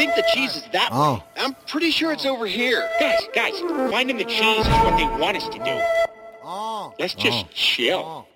think the cheese is that way. I'm pretty sure it's over here. Guys, finding the cheese is what they want us to do. Let's just chill.